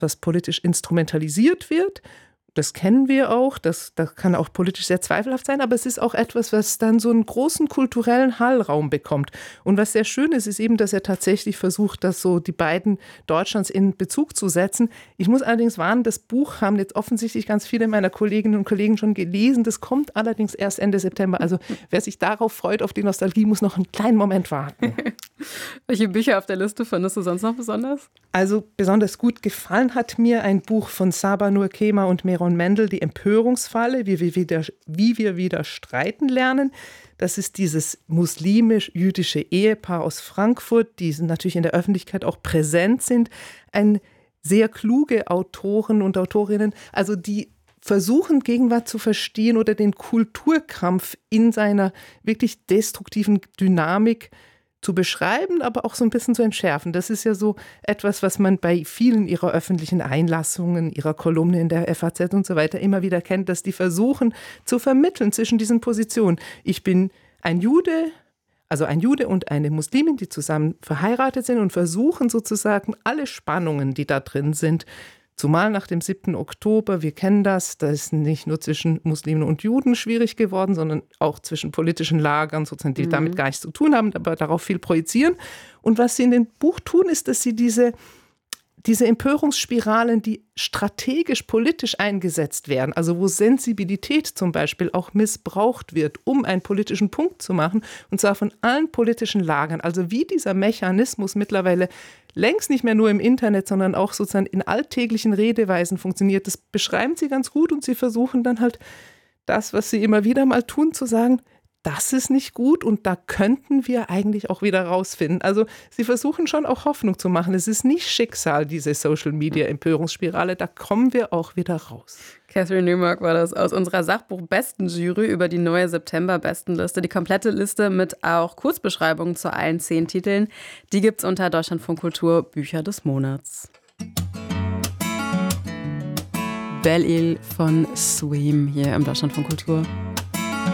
was politisch instrumentalisiert wird. Das kennen wir auch, das kann auch politisch sehr zweifelhaft sein, aber es ist auch etwas, was dann so einen großen kulturellen Hallraum bekommt. Und was sehr schön ist, ist eben, dass er tatsächlich versucht, das so die beiden Deutschlands in Bezug zu setzen. Ich muss allerdings warnen, das Buch haben jetzt offensichtlich ganz viele meiner Kolleginnen und Kollegen schon gelesen. Das kommt allerdings erst Ende September. Also wer sich darauf freut, auf die Nostalgie, muss noch einen kleinen Moment warten. Welche Bücher auf der Liste findest du sonst noch besonders? Also besonders gut gefallen hat mir ein Buch von Saba Nur Kema und Meron Mendel, Die Empörungsfalle, wie wir wieder streiten lernen. Das ist dieses muslimisch-jüdische Ehepaar aus Frankfurt, die natürlich in der Öffentlichkeit auch präsent sind. Ein sehr kluge Autoren und Autorinnen, also die versuchen, Gegenwart zu verstehen oder den Kulturkampf in seiner wirklich destruktiven Dynamik zu beschreiben, aber auch so ein bisschen zu entschärfen. Das ist ja so etwas, was man bei vielen ihrer öffentlichen Einlassungen, ihrer Kolumne in der FAZ und so weiter immer wieder kennt, dass die versuchen zu vermitteln zwischen diesen Positionen. Ich bin ein Jude und eine Muslimin, die zusammen verheiratet sind und versuchen sozusagen alle Spannungen, die da drin sind, zumal nach dem 7. Oktober, wir kennen das, da ist nicht nur zwischen Muslimen und Juden schwierig geworden, sondern auch zwischen politischen Lagern, sozusagen, die damit gar nichts zu tun haben, aber darauf viel projizieren. Und was sie in dem Buch tun, ist, dass sie diese Empörungsspiralen, die strategisch politisch eingesetzt werden, also wo Sensibilität zum Beispiel auch missbraucht wird, um einen politischen Punkt zu machen, und zwar von allen politischen Lagern, also wie dieser Mechanismus mittlerweile längst nicht mehr nur im Internet, sondern auch sozusagen in alltäglichen Redeweisen funktioniert. Das beschreiben sie ganz gut und sie versuchen dann halt das, was sie immer wieder mal tun, zu sagen, das ist nicht gut und da könnten wir eigentlich auch wieder rausfinden. Also sie versuchen schon auch Hoffnung zu machen. Es ist nicht Schicksal, diese Social-Media-Empörungsspirale, da kommen wir auch wieder raus. Catherine Newmark war das aus unserer Sachbuch-Besten-Jury über die neue September-Bestenliste. Die komplette Liste mit auch Kurzbeschreibungen zu allen 10 Titeln, die gibt's unter Deutschlandfunk Kultur Bücher des Monats. Belle Île von Sweem hier im Deutschlandfunk Kultur.